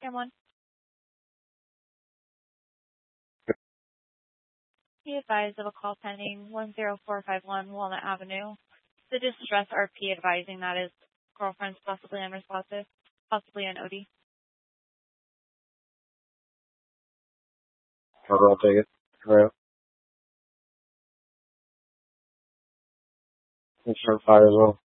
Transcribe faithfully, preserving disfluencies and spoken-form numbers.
Cam one. Be advised of a call pending one zero four five one Walnut Avenue. The distress R P advising that his girlfriend's possibly unresponsive, possibly an O D. I'll take it. Right. Insurance fire as well.